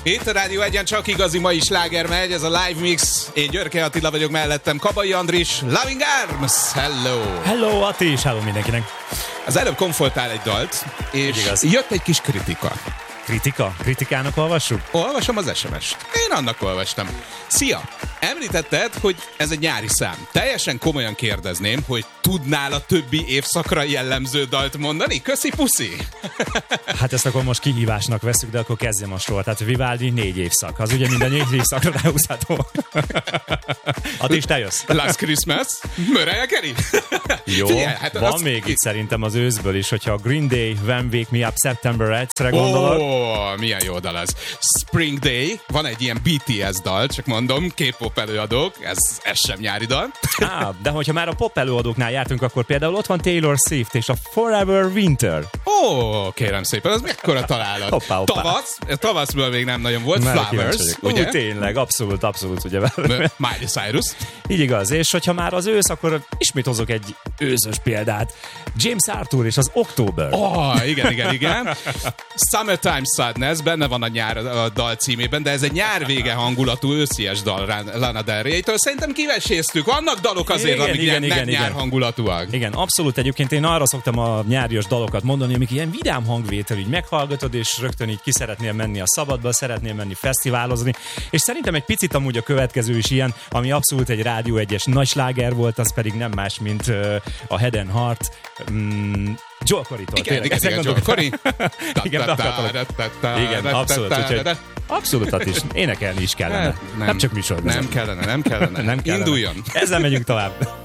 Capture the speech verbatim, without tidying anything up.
Itt a Rádió Egyen csak igazi mai sláger megy, ez a Live Mix. Én Györke Attila vagyok, mellettem Kabai Andris, Loving Arms, hello! Hello Ati, és hello mindenkinek! Az előbb komfoltál egy dalt, és jött egy kis kritika. Kritika? Kritikának olvassuk? Olvasom az es em est. Én annak olvastam. Szia! Említetted, hogy ez egy nyári szám. Teljesen komolyan kérdezném, hogy tudnál a többi évszakra jellemző dalt mondani? Köszi, puszi! Hát ezt akkor most kihívásnak veszük, de akkor kezdjem a sor. Tehát Vivaldi négy évszak. Az ugye minden négy évszakra ráhúzható. Ati, is te jössz? Last Christmas? Mariah Carey? Jó, Figyelj, hát van az... még itt szerintem az őszből is, hogyha a Green Day, When Wake Me Up September egyszerre gondolod. Ó, oh, milyen jó dal az. Spring Day, van egy ilyen bé té es dal, csak mondom, K-pop előadók, ez, ez sem nyári dal. Á, de hogyha már a pop előadóknál jártunk, akkor például ott van Taylor Swift és a Forever Winter. Ó, oh, kérem szépen, az mekkora találat. Hoppá, hoppá. Tavasz, tavaszból még nem nagyon volt, Már Flowers, ugye? Ú, tényleg, abszolút, abszolút, ugye. Miley Cyrus. Így igaz, és hogyha már az ősz, akkor ismét hozok egy őszös példát. James Arthur és az October. Ó, oh, igen, igen, igen. Summertime Sadness, benne van a nyár a dal címében, de ez egy nyárvége hangulatú őszies dal Lana Del Rey-től. Szerintem kiveséztük. Vannak dalok azért, igen, amik igen, nem igen, nyár igen. hangulatúak. Igen, abszolút. Egyébként én arra szoktam a nyárias dalokat mondani, amik ilyen vidám hangvétel, így meghallgatod, és rögtön így ki szeretnél menni a szabadba, szeretnél menni fesztiválozni. És szerintem egy picit amúgy a következő is ilyen, ami abszolút egy Rádió egyes nagy sláger volt, az pedig nem más, mint uh, a Head and Heart. Mm, Joel Corey-tól. Igen, igen, igen, Joel Corey. Igen, igen, abszolút. Úgyhogy abszolút is. Énekelni is kellene. Nem, nem nem csak műsorban. Nem kellene, nem kellene. Nem kellene. Induljon. Ezzel megyünk tovább.